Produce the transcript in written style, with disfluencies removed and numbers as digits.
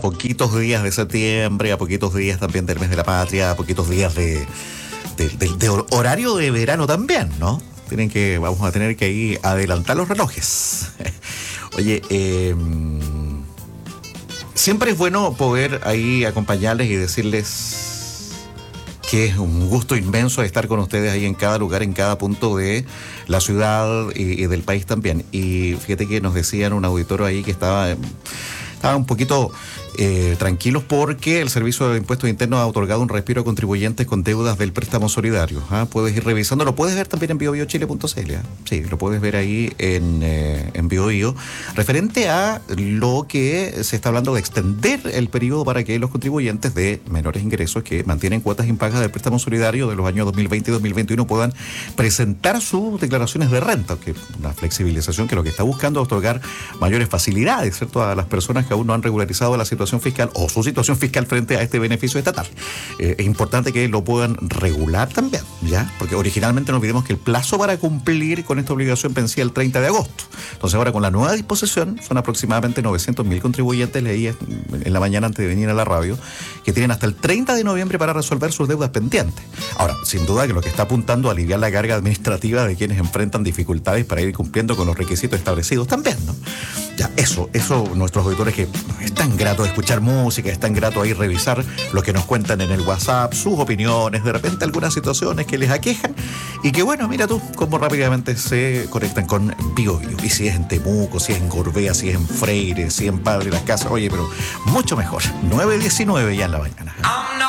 poquitos días de septiembre, a poquitos días también del mes de la patria, a poquitos días de horario de verano también, ¿no? Vamos a tener que ahí adelantar los relojes. Oye, siempre es bueno poder ahí acompañarles y decirles que es un gusto inmenso estar con ustedes ahí en cada lugar, en cada punto de la ciudad y del país también. Y fíjate que nos decían un auditorio ahí que estaba un poquito tranquilos porque el Servicio de Impuestos Internos ha otorgado un respiro a contribuyentes con deudas del préstamo solidario. Puedes ir revisando, lo puedes ver también en biobiochile.cl. Sí, lo puedes ver ahí en BioBio. Referente a lo que se está hablando de extender el periodo para que los contribuyentes de menores ingresos que mantienen cuotas impagas del préstamo solidario de los años 2020 y 2021 puedan presentar sus declaraciones de renta, que una flexibilización que lo que está buscando es otorgar mayores facilidades, ¿cierto?, a las personas que aún no han regularizado la situación fiscal o su situación fiscal frente a este beneficio estatal. Es importante que lo puedan regular también, ¿ya? Porque originalmente no olvidemos que el plazo para cumplir con esta obligación vencía el 30 de agosto. Entonces ahora con la nueva disposición son aproximadamente 900.000 contribuyentes, leí en la mañana antes de venir a la radio, que tienen hasta el 30 de noviembre para resolver sus deudas pendientes. Ahora, sin duda que lo que está apuntando a aliviar la carga administrativa de quienes enfrentan dificultades para ir cumpliendo con los requisitos establecidos también, ¿no? Ya, eso, nuestros auditores, que es tan grato escuchar música, es tan grato ahí revisar lo que nos cuentan en el WhatsApp, sus opiniones, de repente algunas situaciones que les aquejan, y que bueno, mira tú cómo rápidamente se conectan con BioBio. Y si es en Temuco, si es en Gorbea, si es en Freire, si es en Padre Las Casas, oye, pero mucho mejor. 9:19 ya en la mañana.